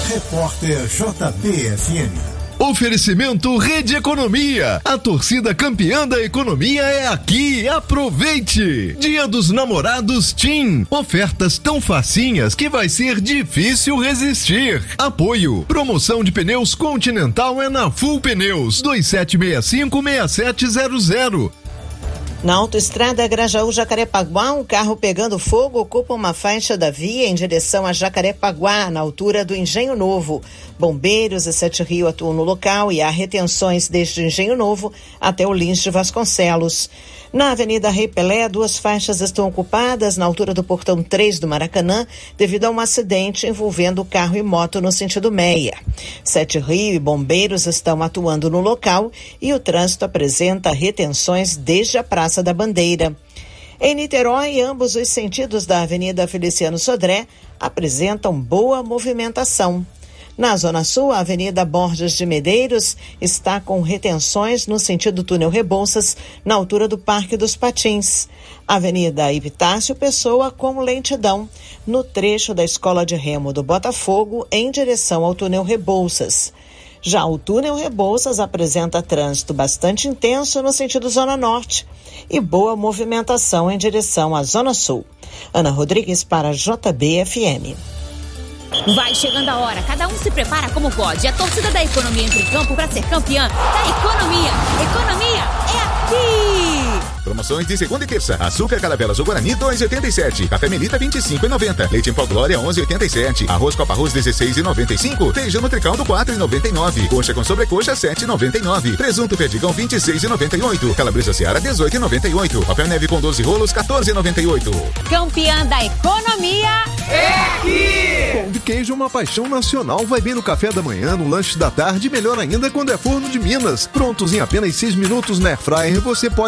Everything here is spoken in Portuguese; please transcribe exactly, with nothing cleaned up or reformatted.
Repórter J B F M. Oferecimento Rede Economia. A torcida campeã da economia é aqui. Aproveite! Dia dos Namorados TIM. Ofertas tão facinhas que vai ser difícil resistir. Apoio. Promoção de pneus Continental é na Full Pneus. dois sete seis cinco, seis sete zero zero. Na autoestrada Grajaú-Jacarepaguá, um carro pegando fogo ocupa uma faixa da via em direção a Jacarepaguá, na altura do Engenho Novo. Bombeiros e Sete Rio atuam no local e há retenções desde o Engenho Novo até o Lins de Vasconcelos. Na Avenida Rei Pelé, duas faixas estão ocupadas na altura do Portão três do Maracanã devido a um acidente envolvendo carro e moto no sentido Meia. Sete Rio e bombeiros estão atuando no local e o trânsito apresenta retenções desde a Praça da Bandeira. Em Niterói, ambos os sentidos da Avenida Feliciano Sodré apresentam boa movimentação. Na Zona Sul, a Avenida Borges de Medeiros está com retenções no sentido túnel Rebouças, na altura do Parque dos Patins. Avenida Epitácio Pessoa com lentidão no trecho da Escola de Remo do Botafogo em direção ao túnel Rebouças. Já o túnel Rebouças apresenta trânsito bastante intenso no sentido Zona Norte e boa movimentação em direção à Zona Sul. Ana Rodrigues para J B F M. Vai chegando a hora, cada um se prepara como pode. A torcida da economia entra em campo para ser campeã da economia. Economia é aqui! Promoções de segunda e terça. Açúcar Caravelas ou Guarani dois reais e oitenta e sete centavos. Café Melita vinte e cinco reais e noventa centavos. Leite em pó Glória onze reais e oitenta e sete centavos. Arroz Copa Arroz dezesseis reais e noventa e cinco centavos. Feijão Nutricaldo quatro reais e noventa e nove centavos. Coxa com sobrecoxa sete reais e noventa e nove centavos. Presunto Perdigão vinte e seis reais e noventa e oito centavos. Calabresa Seara dezoito reais e noventa e oito centavos. Papel neve com doze rolos quatorze reais e noventa e oito centavos. Campeã da economia é aqui! Pão de queijo é uma paixão nacional. Vai bem no café da manhã, no lanche da tarde, melhor ainda quando é forno de Minas. Prontos em apenas seis minutos na Airfryer, você pode